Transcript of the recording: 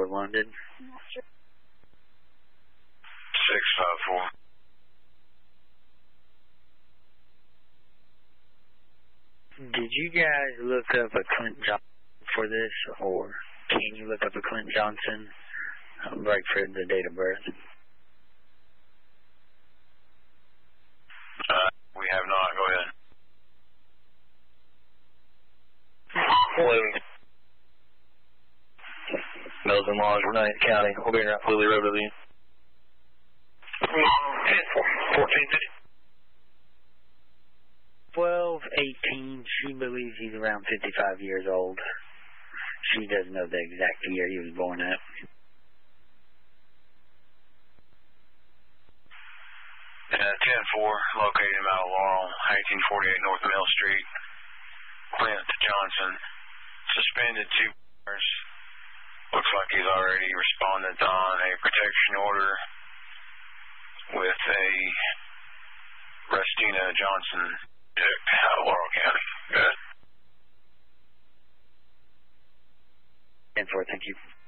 654 London. 654. Did you guys look up a Clint Johnson for this, or can you look up a Clint Johnson, like for the date of birth? We have not. Go ahead. Hello. Melvin Lodge, Ninth County. We'll be around Lily Road with you. 1450. 12/18. She believes he's around 55 years old. She doesn't know the exact year he was born at. Yeah, 10-4, located in Mount Laurel, 1848 North Mill Street. Clint Johnson, suspended 2 hours. Looks like he's already responded on a protection order with a Restina Johnson out of Laurel County. Good. 10-4, thank you.